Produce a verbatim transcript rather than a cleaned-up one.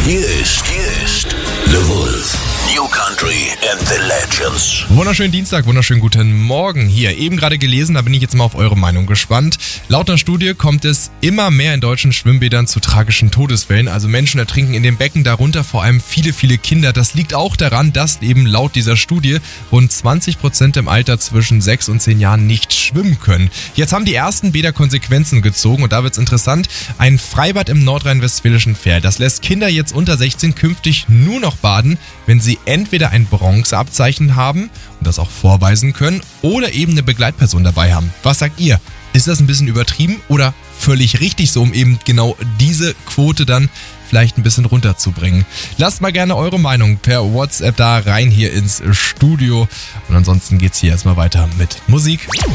Hier ist, hier ist The Wolf. New Country and the Legends. Wunderschönen Dienstag, wunderschönen guten Morgen hier. Eben gerade gelesen, da bin ich jetzt mal auf eure Meinung gespannt. Laut einer Studie kommt es immer mehr in deutschen Schwimmbädern zu tragischen Todesfällen. Also Menschen ertrinken in den Becken, darunter vor allem viele, viele Kinder. Das liegt auch daran, dass eben laut dieser Studie rund zwanzig Prozent im Alter zwischen sechs und zehn Jahren nicht schwimmen können. Jetzt haben die ersten Bäder Konsequenzen gezogen und da wird's interessant. Ein Freibad im nordrhein-westfälischen Verl, das lässt Kinder jetzt unter sechzehn künftig nur noch baden, wenn sie entweder ein Bronzeabzeichen haben und das auch vorweisen können oder eben eine Begleitperson dabei haben. Was sagt ihr? Ist das ein bisschen übertrieben oder völlig richtig so, um eben genau diese Quote dann vielleicht ein bisschen runterzubringen? Lasst mal gerne eure Meinung per WhatsApp da rein hier ins Studio und ansonsten geht's hier erstmal weiter mit Musik.